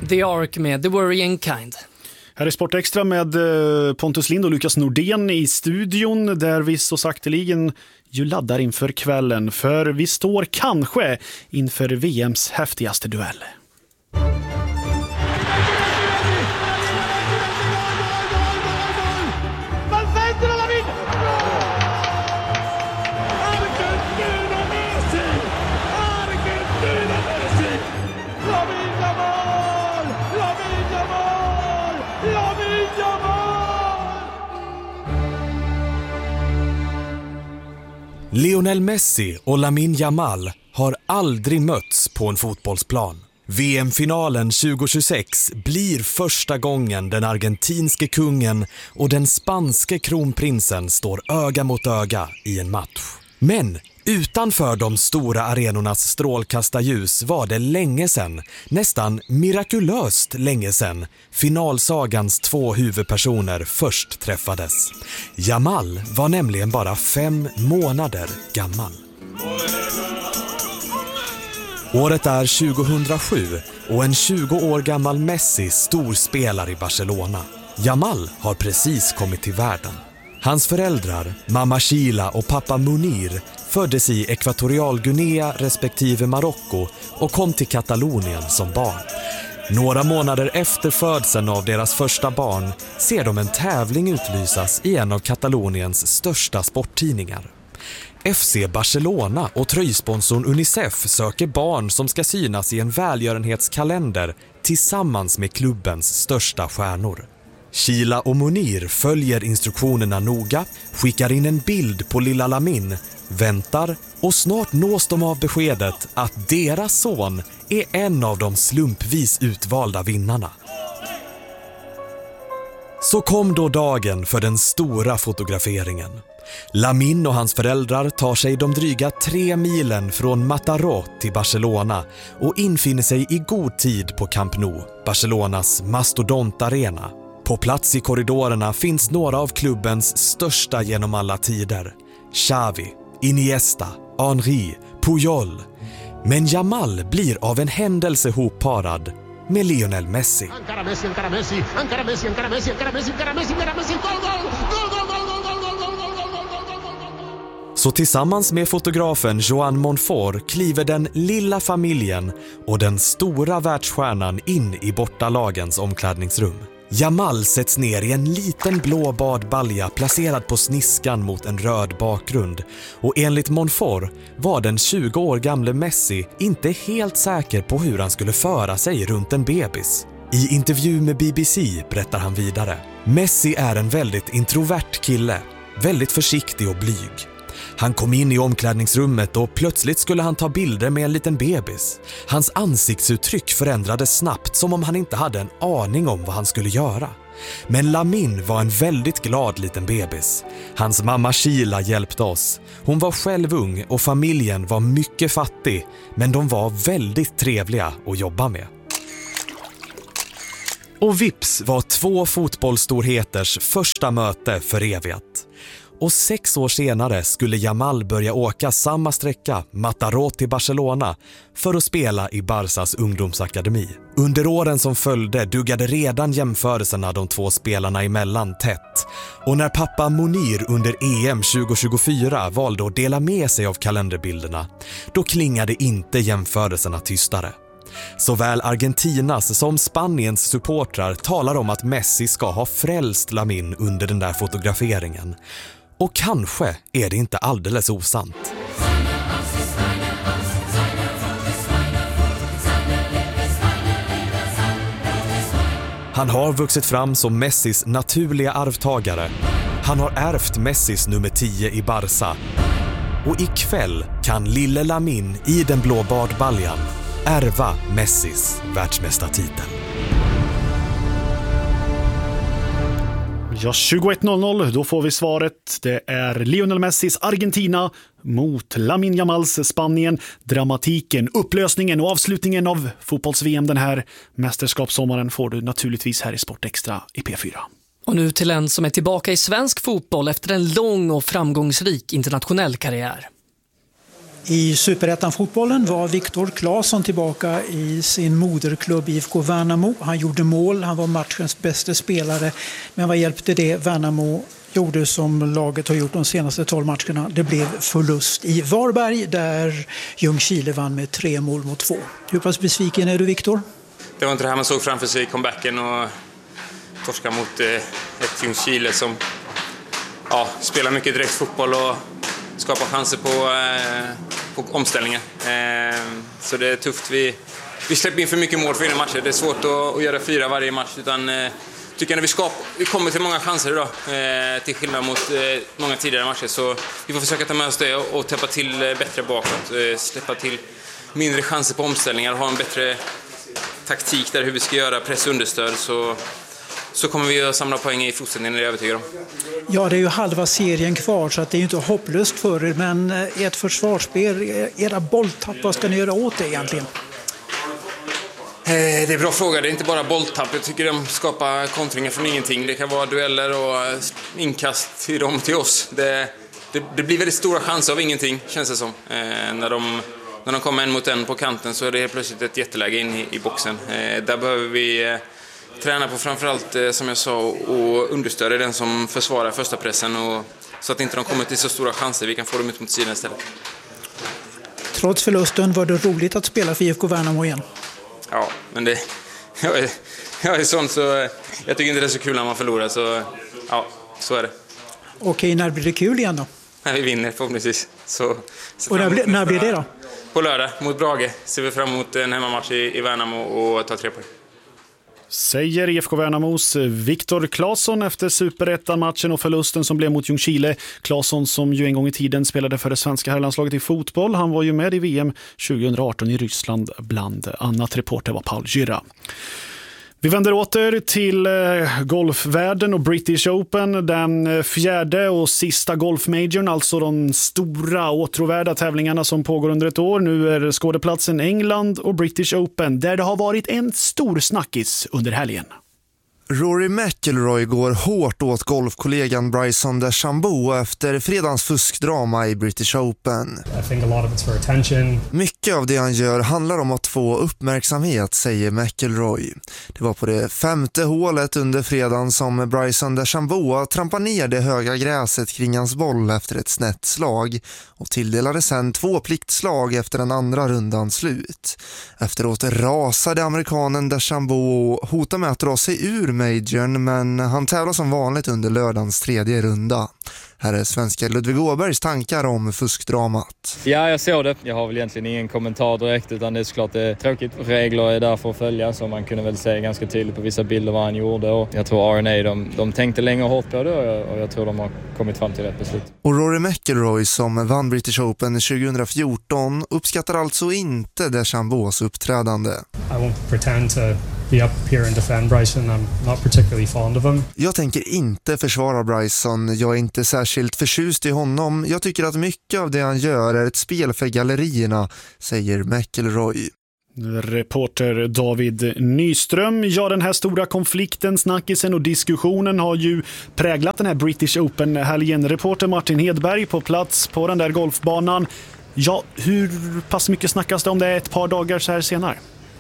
The Ark med The Worrying Kind. Här är Sportextra med Pontus Lind och Lukas Nordén i studion där vi så sakteligen ju laddar inför kvällen. För vi står kanske inför VMs häftigaste duell. Lionel Messi och Lamine Yamal har aldrig mötts på en fotbollsplan. VM-finalen 2026 blir första gången den argentinske kungen och den spanske kronprinsen står öga mot öga i en match. Men utanför de stora arenornas strålkastarljus var det länge sedan, nästan mirakulöst länge sedan, finalsagans två huvudpersoner först träffades. Yamal var nämligen bara 5 månader gammal. Året är 2007 och en 20 år gammal Messi storspelar i Barcelona. Yamal har precis kommit till världen. Hans föräldrar, mamma Sheila och pappa Munir, föddes i Ekvatorialguinea respektive Marocko och kom till Katalonien som barn. Några månader efter födseln av deras första barn ser de en tävling utlysas i en av Kataloniens största sporttidningar. FC Barcelona och tröjsponsorn Unicef söker barn som ska synas i en välgörenhetskalender tillsammans med klubbens största stjärnor. Sheila och Munir följer instruktionerna noga, skickar in en bild på lilla Lamine, väntar och snart nås de av beskedet att deras son är en av de slumpvis utvalda vinnarna. Så kom då dagen för den stora fotograferingen. Lamine och hans föräldrar tar sig de dryga 3 milen från Mataró till Barcelona och infinner sig i god tid på Camp Nou, Barcelonas mastodontarena. På plats i korridorerna finns några av klubbens största genom alla tider. Xavi, Iniesta, Henry, Puyol. Men Yamal blir av en händelse hopparad med Lionel Messi. Så tillsammans med fotografen Joan Monfort kliver den lilla familjen och den stora världsstjärnan in i bortalagens omklädningsrum. Yamal sätts ner i en liten blå badbalja placerad på sniskan mot en röd bakgrund. Och enligt Monfort var den 20 år gamle Messi inte helt säker på hur han skulle föra sig runt en bebis. I intervju med BBC berättar han vidare: Messi är en väldigt introvert kille, väldigt försiktig och blyg. Han kom in i omklädningsrummet och plötsligt skulle han ta bilder med en liten bebis. Hans ansiktsuttryck förändrades snabbt som om han inte hade en aning om vad han skulle göra. Men Lamine var en väldigt glad liten bebis. Hans mamma Sheila hjälpte oss. Hon var själv ung och familjen var mycket fattig, men de var väldigt trevliga att jobba med. Och vips var 2 fotbollsstorheters första möte förevigat. Och 6 år senare skulle Yamal börja åka samma sträcka, Mataró till Barcelona, för att spela i Barças ungdomsakademi. Under åren som följde duggade redan jämförelserna de 2 spelarna emellan tätt. Och när pappa Munir under EM 2024 valde att dela med sig av kalenderbilderna, då klingade inte jämförelserna tystare. Såväl Argentinas som Spaniens supportrar talar om att Messi ska ha frälst Lamine under den där fotograferingen. Och kanske är det inte alldeles osant. Han har vuxit fram som Messis naturliga arvtagare. Han har ärvt Messis nummer 10 i Barça. Och ikväll kan lille Lamine i den blå badbaljan ärva Messis världsmästartitel. Ja, 21:00, då får vi svaret. Det är Lionel Messis Argentina mot Lamine Yamals Spanien. Dramatiken, upplösningen och avslutningen av fotbolls-VM den här mästerskapssommaren får du naturligtvis här i Sportextra i P4. Och nu till en som är tillbaka i svensk fotboll efter en lång och framgångsrik internationell karriär. I Superettan-fotbollen var Viktor Claesson tillbaka i sin moderklubb IFK Värnamo. Han gjorde mål, han var matchens bästa spelare. Men vad hjälpte det Värnamo gjorde som laget har gjort de senaste 12 matcherna? Det blev förlust i Varberg där Ljungskile vann med 3-2. Hur pass besviken är du, Viktor? Det var inte det här man såg framför sig i comebacken och torska mot ett Ljungskile som spelar mycket direkt fotboll och skapar chanser på omställningen. Så det är tufft. Vi släpper in för mycket mål för innan matcher. Det är svårt att göra 4 varje match. Utan tycker jag vi kommer till många chanser idag. Till skillnad mot många tidigare matcher. Så vi får försöka ta med oss det och täppa till bättre bakåt. Släppa till mindre chanser på omställningar. Ha en bättre taktik där hur vi ska göra press och understöd. Så kommer vi att samla poäng i fortsättningen, det är jag övertygad om. Ja, det är ju halva serien kvar så att det är ju inte hopplöst för er. Men ert försvarsspel, era bolltapp, vad ska ni göra åt det egentligen? Det är en bra fråga. Det är inte bara bolltapp. Jag tycker de skapar kontringar från ingenting. Det kan vara dueller och inkast till dem till oss. Det blir väldigt stora chanser av ingenting, känns det som. När de kommer en mot en på kanten så är det helt plötsligt ett jätteläge in i boxen. Där behöver vi träna på framförallt, som jag sa, och understödja den som försvarar första pressen och så att inte de kommer till så stora chanser. Vi kan få dem ut mot sidan istället. Trots förlusten var det roligt att spela för IFK Värnamo igen. Ja, men jag är sån så jag tycker inte det är så kul när man förlorar. Så ja, så är det. Okej, när blir det kul igen då? När vi vinner förhoppningsvis. Och när blir det då? På lördag mot Brage ser vi fram emot en hemmamatch i Värnamo och ta 3 poäng. Säger IFK Värnamos Viktor Claesson efter Superettan-matchen och förlusten som blev mot Ljungskile. Claesson som ju en gång i tiden spelade för det svenska herrlandslaget i fotboll. Han var ju med i VM 2018 i Ryssland bland annat. Reporter var Paul Gyra. Vi vänder åter till golfvärlden och British Open, den fjärde och sista golfmajorn, alltså de stora åtråvärda tävlingarna som pågår under ett år. Nu är skådeplatsen England och British Open där det har varit en stor snackis under helgen. Rory McIlroy går hårt åt golfkollegan Bryson DeChambeau efter fredagens fuskdrama i British Open. I think a lot of it's for attention. Mycket av det han gör handlar om att få uppmärksamhet, säger McIlroy. Det var på det 5:e hålet under fredagen som Bryson DeChambeau trampade ner det höga gräset kring hans boll efter ett snett slag och tilldelade sen 2 pliktslag efter den andra rundan slut. Efteråt rasade amerikanen DeChambeau och hotade med att dra sig ur majorn, men han tävlar som vanligt under lördagens 3:e runda. Här är svenska Ludvig Åbergs tankar om fuskdramat. Ja, jag såg det. Jag har väl egentligen ingen kommentar direkt, utan det är såklart det är tråkigt. Regler är där för att följa, så man kunde väl se ganska tydligt på vissa bilder vad han gjorde. Och jag tror R&A, de tänkte länge och hårt på det och jag tror de har kommit fram till rätt beslut. Och Rory McIlroy som vann British Open 2014 uppskattar alltså inte DeChambeaus uppträdande. I won't pretend to be up here and defend Bryson. I'm not particularly fond of him. Jag tänker inte försvara Bryson. Jag är inte särskilt förtjust i honom. Jag tycker att mycket av det han gör är ett spel för gallerierna, säger McIlroy. Reporter David Nyström. Ja, den här stora konflikten, snackisen och diskussionen har ju präglat den här British Open-helgen. Reporter Martin Hedberg på plats på den där golfbanan. Ja, hur pass mycket snackas det om det ett par dagar så här senare?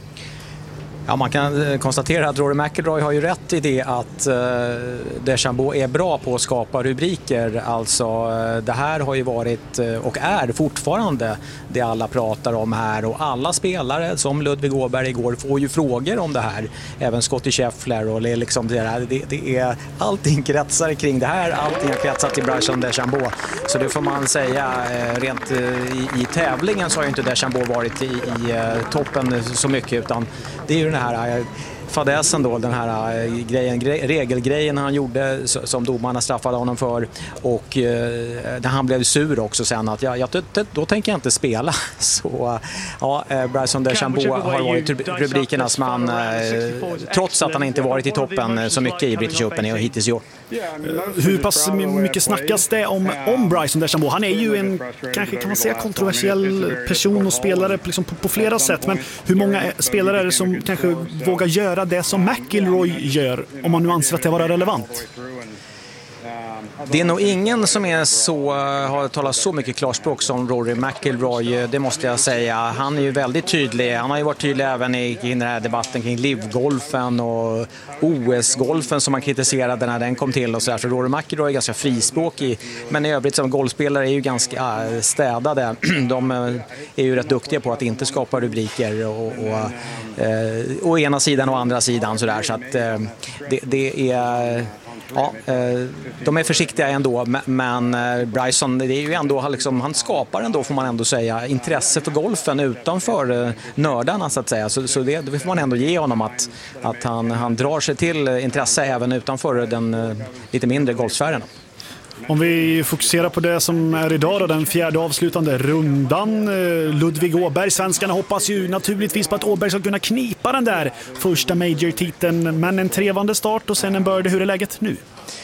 Ja, man kan konstatera att Rory McIlroy har ju rätt i det att DeChambeau är bra på att skapa rubriker. Alltså det här har ju varit och är fortfarande det alla pratar om här, och alla spelare som Ludvig Åberg igår får ju frågor om det här. Även Scottie Scheffler, och det är liksom det är allting kretsar kring det här, allting har kretsat till Bryson DeChambeau. Så det får man säga, rent i tävlingen så har ju inte DeChambeau varit i toppen så mycket, utan det är ju den här fadäsen då, den här regelgrejen han gjorde som domarna straffade honom för, och när han blev sur också sen att då tänker jag inte spela. Så ja, Bryson DeChambeau har varit rubrikernas man trots att han inte varit i toppen så mycket i British Open och hittills i år. Hur pass mycket snackas det om Bryson DeChambeau? Han är ju en, kanske kan man säga, kontroversiell person och spelare liksom på flera sätt, men hur många spelare är det som kanske vågar göra det som McIlroy gör, om man nu anser att det var relevant? Det är nog ingen som har talat så mycket klarspråk som Rory McIlroy, det måste jag säga. Han är ju väldigt tydlig. Han har ju varit tydlig även i den här debatten kring LIV-golfen och OS-golfen som man kritiserade när den kom till och sådär. Så Rory McIlroy är ganska frispråkig, men i övrigt som golfspelare är ju ganska städade. De är ju rätt duktiga på att inte skapa rubriker och ena sidan och andra sidan sådär. Så att det är... Ja, de är försiktiga ändå, men Bryson, det är ju ändå liksom, han skapar ändå, får man ändå säga, intresse för golfen utanför nördarna så att säga. Så det får man ändå ge honom att han drar sig till intresse även utanför den lite mindre golfsfären. Om vi fokuserar på det som är idag då, den fjärde avslutande rundan. Ludvig Åberg, svenskarna hoppas ju naturligtvis på att Åberg ska kunna knipa den där första major-titeln, men en trevande start och sen en börde. Hur är läget nu?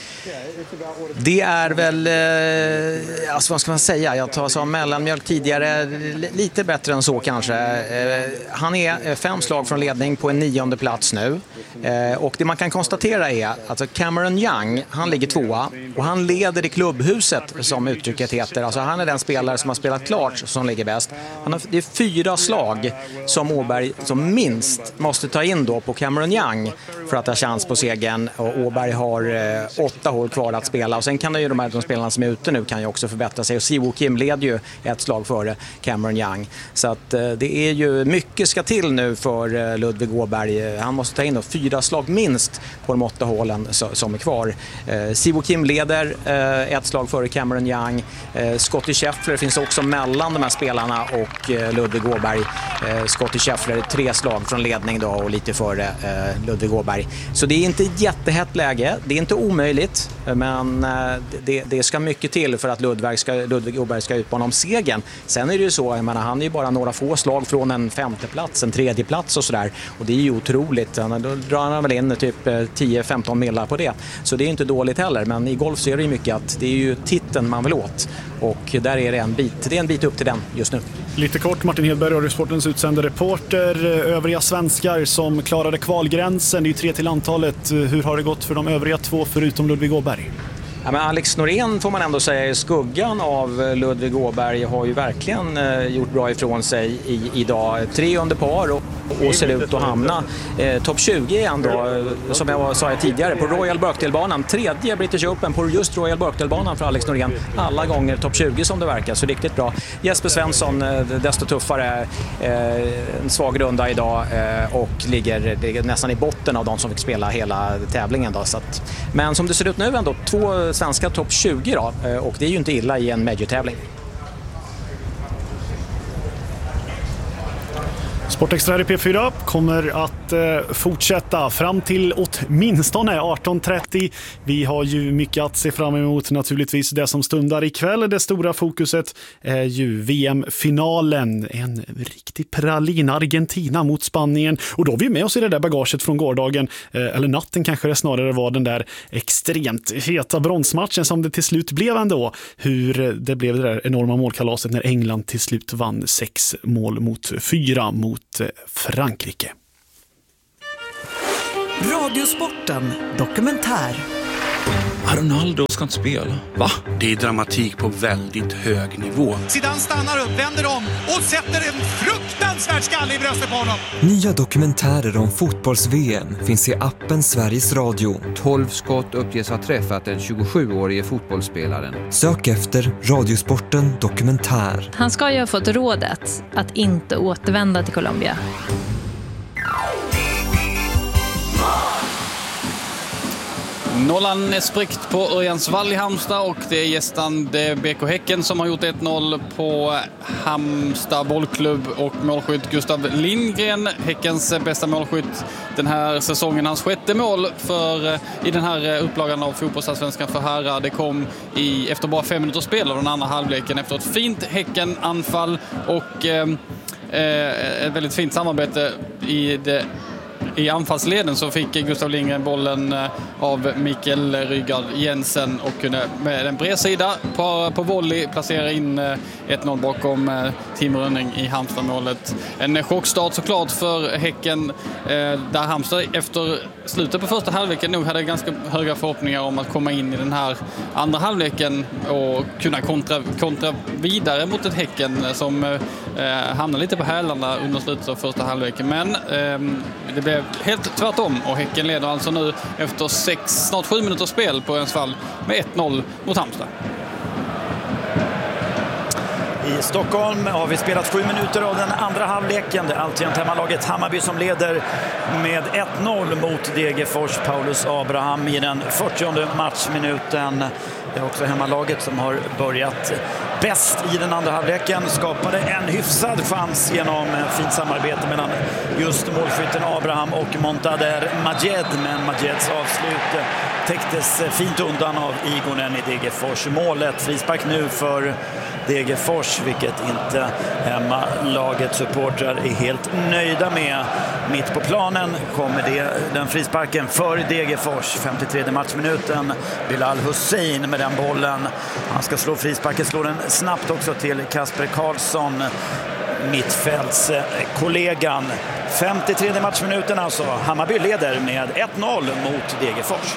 Det är väl, alltså vad ska man säga, jag sa mellanmjölk tidigare, lite bättre än så kanske. Han är 5 slag från ledning på en 9:e plats nu. Och det man kan konstatera är att Cameron Young, han ligger 2:a och han leder i klubbhuset som uttrycket heter. Alltså han är den spelare som har spelat klart som ligger bäst. Det är 4 slag som Åberg som minst måste ta in då på Cameron Young för att ha chans på segern, och Åberg har 8 hål kvar att spela, och sen kan ju de spelarna som är ute nu kan ju också förbättra sig, och Siwoo Kim leder ju ett slag före Cameron Young, så att det är ju mycket ska till nu för Ludvig Åberg. Han måste ta in 4 slag minst på de 8 hålen som är kvar. Siwoo Kim leder ett slag före Cameron Young. Scottie Scheffler finns också mellan de här spelarna och Ludvig Åberg. Scottie Scheffler är 3 slag från ledning då och lite före Ludvig Åberg. Så det är inte ett jättehett läge, det är inte omöjligt, men det ska mycket till för att Ludvig Åberg ska utmana om segern. Sen är det ju så, jag menar, han är ju bara några få slag från en 5:e plats, en 3:e plats och sådär, och det är ju otroligt. Då drar han väl in typ 10-15 millar på det, så det är inte dåligt heller, men i golf så är det ju mycket att det är ju titeln man vill åt, och där är det en bit upp till den just nu. Lite kort, Martin Hedberg, Radiosportens utsända reporter. Övriga svenskar som klarade kvalgränsen, det är ju 3 till antalet. Hur har det gått för de övriga 2 förutom Ludvig Åberg? Ja, men Alex Norén får man ändå säga i skuggan av Ludvig Åberg har ju verkligen gjort bra ifrån sig idag. 3 under par och ser ut att hamna topp 20 igen då, som jag sa tidigare, på Royal Birkdale-banan. 3:e British Open på just Royal Birkdale-banan för Alex Norén. Alla gånger topp 20 som det verkar, så riktigt bra. Jesper Svensson, desto tuffare, en svag runda idag och ligger nästan i botten av de som fick spela hela tävlingen då. Så att, men som det ser ut nu ändå, 2 svenska topp 20 då, och det är ju inte illa i en major-tävling. Sportextra här i P4 kommer att fortsätta fram till åtminstone 18:30. Vi har ju mycket att se fram emot naturligtvis. Det som stundar ikväll, det stora fokuset är ju VM-finalen. En riktig pralin, Argentina mot Spanien. Och då har vi med oss i det där bagaget från gårdagen, eller natten kanske det snarare var, den där extremt heta bronsmatchen som det till slut blev ändå. Hur det blev det där enorma målkalaset när England till slut vann 6 mål mot 4 mot Frankrike. Radiosporten dokumentär. Ronaldo ska inte spela. Va? Det är dramatik på väldigt hög nivå. Zidane stannar upp, vänder om och sätter en fruktansvärd skalle i bröstet på honom. Nya dokumentärer om fotbolls-VM finns i appen Sveriges Radio. 12 skott uppges ha träffat den 27-årige fotbollsspelaren. Sök efter Radiosporten dokumentär. Han ska ju ha fått rådet att inte återvända till Colombia. Nollan är spräckt på Örjansvall i Halmstad, och det är gästande BK Häcken som har gjort 1-0 på Halmstad bollklubb, och målskytt Gustav Lindgren, Häckens bästa målskytt den här säsongen. Hans 6:e mål i den här upplagan av fotbollsallsvenskan för herrar. Det kom efter bara 5 minuter spel av den andra halvleken efter ett fint Häcken-anfall och ett väldigt fint samarbete i det i anfallsleden så fick Gustav Lindgren bollen av Mikael Rygaard Jensen och kunde med en bred sida på volley placera in 1-0 bakom Timo Rönning i Halmstad-målet. En chockstart såklart för Häcken där Halmstad efter slutet på första halvleken nog hade ganska höga förhoppningar om att komma in i den här andra halvleken och kunna kontra vidare mot ett Häcken som hamnade lite på hälarna under slutet av första halvleken. Men det blev helt tvärtom och Häcken leder alltså nu efter snart 7 minuters spel på Örjansvall med 1-0 mot Halmstad. I Stockholm har vi spelat 7 minuter av den andra halvleken. Det är alltjämt hemmalaget Hammarby som leder med 1-0 mot Degerfors. Paulus Abraham i den 40:e matchminuten. Det är också hemmalaget som har börjat bäst i den andra halvleken. Skapade en hyfsad chans genom fint samarbete mellan just målskytten Abraham och Montader Majed. Men Majeds avslut täcktes fint undan av Igonen i Degerfors. Målet, frispark nu för Degerfors, vilket inte hemmalagets supportrar är helt nöjda med. Mitt på planen kommer den frisparken för Degerfors. 53:e matchminuten. Bilal Hussein med den bollen. Han ska slå frisparken, slår den snabbt också till Kasper Karlsson, mittfältskollegan. 53:e matchminuten alltså. Hammarby leder med 1-0 mot Degerfors.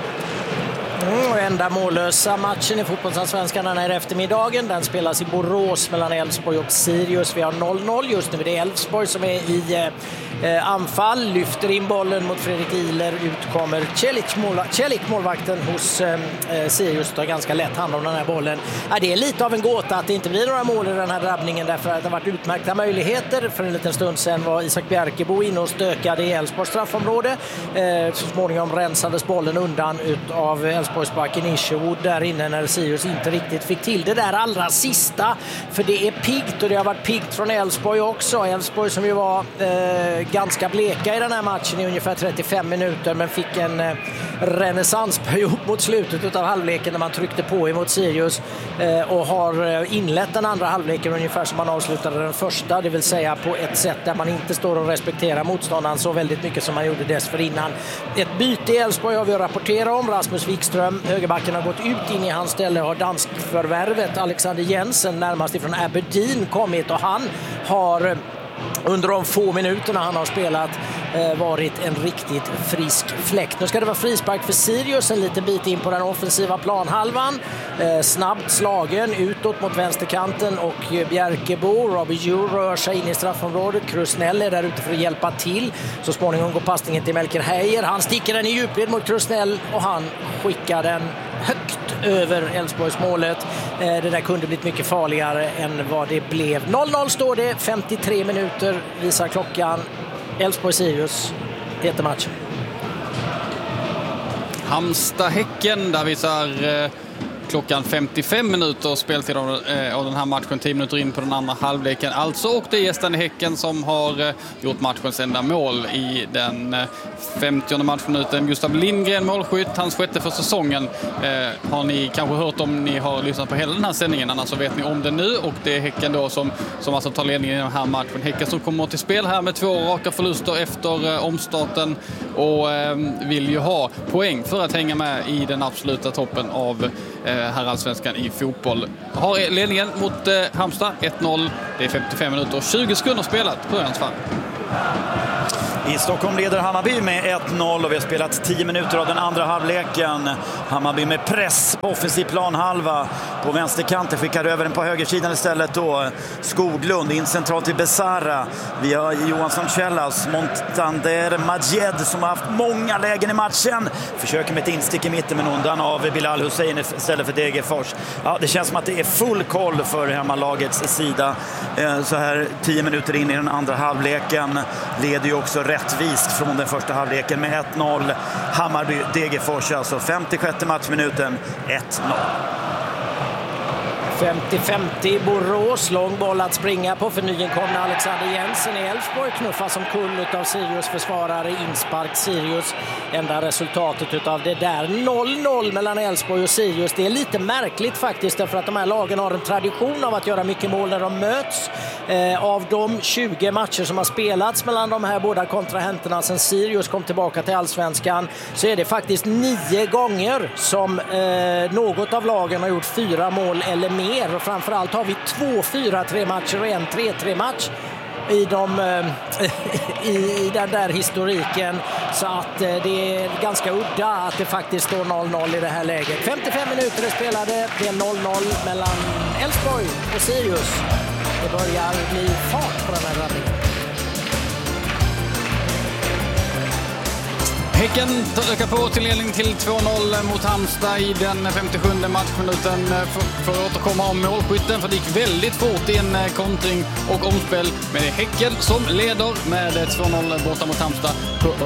Enda mållösa matchen i fotbollsallsvenskan den här eftermiddagen. Den spelas i Borås mellan Elfsborg och Sirius. Vi har 0-0 just nu. Det är Elfsborg som är i anfall. Lyfter in bollen mot Fredrik Ihler. Ut kommer Celik, målvakten hos Sirius. Tar ganska lätt hand om den här bollen. Det är lite av en gåta att det inte blir några mål i den här drabbningen. Därför att det har varit utmärkta möjligheter. För en liten stund sedan var Isak Bjerkebo inne och stökade i Elfsborgs straffområde. Så småningom rensades bollen undan av Elfsborgsbacken Isherwood där inne när Sirius inte riktigt fick till det där allra sista. För det är piggt och det har varit piggt från Elfsborg också. Elfsborg som ju var ganska bleka i den här matchen i ungefär 35 minuter men fick en renässansperiod mot slutet av halvleken när man tryckte på emot Sirius och har inlett den andra halvleken ungefär som man avslutade den första, det vill säga på ett sätt där man inte står och respekterar motståndaren så väldigt mycket som man gjorde dessförinnan. Ett byte i Elfsborg har vi att rapportera om. Rasmus Wikström, högerbacken, har gått ut in i hans ställe, har danskförvärvet Alexander Jensen närmast ifrån Aberdeen kommit och han har under de få minuterna han har spelat varit en riktigt frisk fläkt. Nu ska det vara frispark för Sirius en liten bit in på den offensiva planhalvan. Snabbt slagen utåt mot vänsterkanten och Bjerkebo, Robbie Djur rör sig in i straffområdet. Krusnell är där ute för att hjälpa till. Så småningom går passningen till Melker Heier. Han sticker den i djupled mot Krusnell och han skickar den högt över Elfsborgs målet. Det där kunde blivit mycket farligare än vad det blev. 0-0 står det, 53 minuter visar klockan. Elfsborg-Sirius heter matchen. Halmstad-Häcken, där visar klockan 55 minuter speltid av den här matchen, 10 minuter in på den andra halvleken. Alltså, och det är gästen i Häcken som har gjort matchens enda mål i den 50:e matchminuten. Gustav Lindgren, målskytt, hans sjätte för säsongen. Har ni kanske hört om ni har lyssnat på hela den här sändningen, annars så vet ni om det nu. Och det är Häcken då som alltså tar ledningen i den här matchen. Häcken som kommer till spel här med 2 raka förluster efter omstarten och vill ju ha poäng för att hänga med i den absoluta toppen av herrallsvenskan i fotboll. Har ledningen mot Halmstad 1-0. Det är 55 minuter och 20 sekunder spelat på Örjansvall. I Stockholm leder Hammarby med 1-0 och vi har spelat 10 minuter av den andra halvleken. Hammarby med press på offensiv planhalva. På vänsterkanten skickar över den på högersidan istället då. Skoglund in centralt till Besara. Vi har Johansson Källas, Montander Majed som har haft många lägen i matchen. Försöker med ett instick i mitten men undan av Bilal Hussein istället för Degerfors. Ja, det känns som att det är full koll för hemmalagets sida. Så här 10 minuter in i den andra halvleken leder ju också rättvist från den första halvleken med 1-0. Hammarby Degerfors alltså 56:e matchminuten 1-0. 50-50 Borås, lång boll att springa på för nyinkomna Alexander Jensen i Elfsborg, knuffas som kull av Sirius försvarare, inspark Sirius. Enda resultatet utav det där 0-0 mellan Elfsborg och Sirius. Det är lite märkligt faktiskt, därför att de här lagen har en tradition av att göra mycket mål när de möts. Av de 20 matcher som har spelats mellan de här båda kontrahenterna sedan Sirius kom tillbaka till Allsvenskan, så är det faktiskt 9 gånger som något av lagen har gjort 4 mål eller mer. Och framförallt har vi 2 4-3 matcher och en 3-3 match i den där historiken, så att det är ganska udda att det faktiskt står 0-0 i det här läget. 55 minuter är spelade, det är 0-0 mellan Elfsborg och Sirius. Det börjar bli fart på den här räddningen. Häcken ökar på till ledning till 2-0 mot Halmstad i den 57 matchminuten. För att återkomma om målskytten, för det gick väldigt fort i en kontring och omspel. Men det är Häcken som leder med 2-0 borta mot Halmstad på